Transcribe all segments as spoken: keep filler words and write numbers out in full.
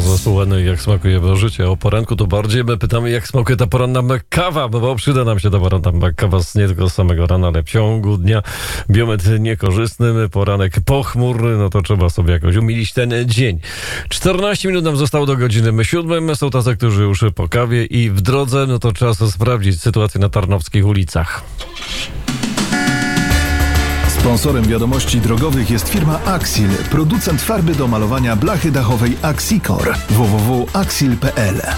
zespół N, jak smakuje życie o poranku, to bardziej my pytamy, jak smakuje ta poranna kawa, bo przyda nam się ta poranna kawa nie tylko z samego rana, ale w ciągu dnia. Biometr niekorzystny, poranek pochmurny, no to trzeba sobie jakoś umilić ten dzień. czternaście minut nam zostało do godziny siódmej. Są tacy, którzy już po kawie i w drodze, no to trzeba sobie sprawdzić sytuację na tarnowskich ulicach. Sponsorem wiadomości drogowych jest firma Axil, producent farby do malowania blachy dachowej Axicor. w w w kropka axil kropka p l.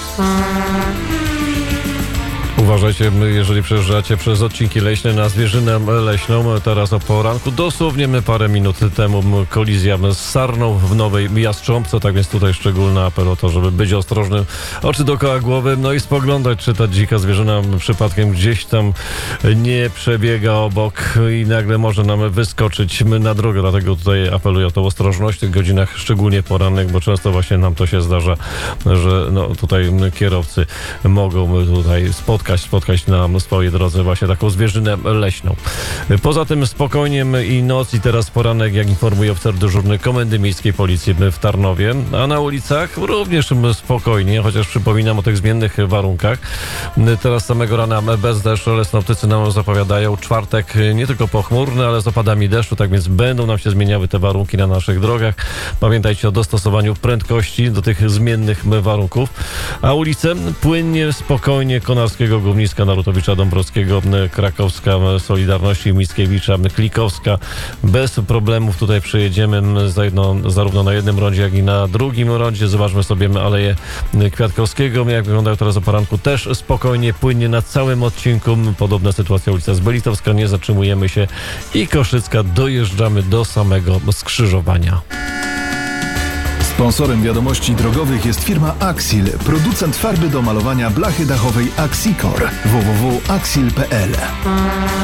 Uważajcie, jeżeli przejeżdżacie przez odcinki leśne na Zwierzynę Leśną, teraz o poranku, dosłownie parę minut temu kolizja z sarną w Nowej Jastrząbce, tak więc tutaj szczególny apel o to, żeby być ostrożnym, oczy dookoła głowy, no i spoglądać, czy ta dzika zwierzyna przypadkiem gdzieś tam nie przebiega obok i nagle może nam wyskoczyć na drogę, dlatego tutaj apeluję o tą ostrożność w tych godzinach, szczególnie porannych, bo często właśnie nam to się zdarza, że no tutaj kierowcy mogą tutaj spotkać spotkać na swojej drodze właśnie taką zwierzynę leśną. Poza tym spokojnie i noc i teraz poranek, jak informuje oficer dyżurny Komendy Miejskiej Policji w Tarnowie, a na ulicach również spokojnie, chociaż przypominam o tych zmiennych warunkach. Teraz samego rana bez deszczu, ale synoptycy nam zapowiadają czwartek nie tylko pochmurny, ale z opadami deszczu, tak więc będą nam się zmieniały te warunki na naszych drogach. Pamiętajcie o dostosowaniu prędkości do tych zmiennych warunków, a ulice płynnie, spokojnie Konarskiego, Górnicka, Narutowicza, Dąbrowskiego, Krakowska, Solidarności, Mickiewicza, Klikowska. Bez problemów tutaj przejedziemy za jedno, zarówno na jednym rondzie, jak i na drugim rondzie. Zobaczmy sobie Aleję Kwiatkowskiego. Jak wyglądają teraz o poranku, też spokojnie, płynnie na całym odcinku. Podobna sytuacja ulica Zbelitowska, nie zatrzymujemy się i Koszycka, dojeżdżamy do samego skrzyżowania. Sponsorem wiadomości drogowych jest firma Axil, producent farby do malowania blachy dachowej Axicor. w w w kropka axil kropka p l.